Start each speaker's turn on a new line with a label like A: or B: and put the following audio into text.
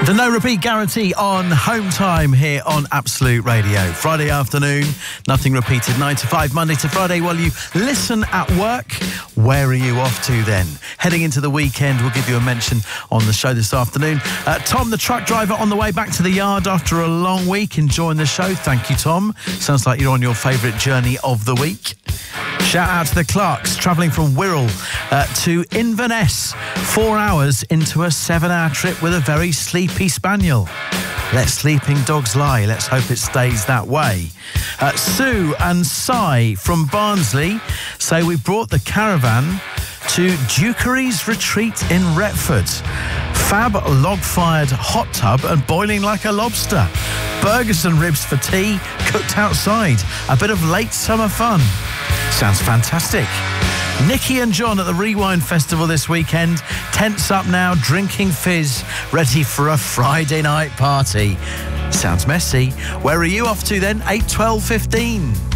A: The no repeat guarantee on Home Time here on Absolute Radio. Friday afternoon, nothing repeated, 9 to 5, Monday to Friday. While you listen at work, where are you off to then? Heading into the weekend, we'll give you a mention on the show this afternoon. Tom, the truck driver, on the way back to the yard after a long week, enjoying the show. Thank you, Tom. Sounds like you're on your favourite journey of the week. Shout out to the Clarks, travelling from Wirral to Inverness. 4 hours into a 7-hour trip with a very sleepy spaniel. Let sleeping dogs lie. Let's hope it stays that way. Sue and Si from Barnsley say we brought the caravan to Dukery's Retreat in Retford. Fab log-fired hot tub and boiling like a lobster. Burgers and ribs for tea, cooked outside. A bit of late summer fun. Sounds fantastic. Nikki and John at the Rewind Festival this weekend. Tents up now, drinking fizz, ready for a Friday night party. Sounds messy. Where are you off to then? 8, 12, 15.